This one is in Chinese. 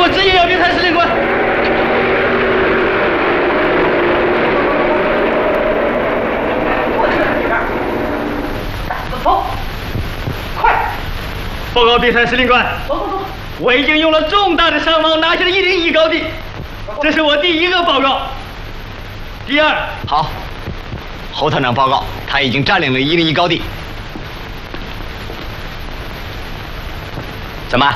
我直言要禀蔡司令官。走，快！报告禀蔡司令官。走。我已经用了重大的伤亡拿下了101高地，这是我第一个报告。第二， 好，侯团长报告，他已经占领了101高地。怎么，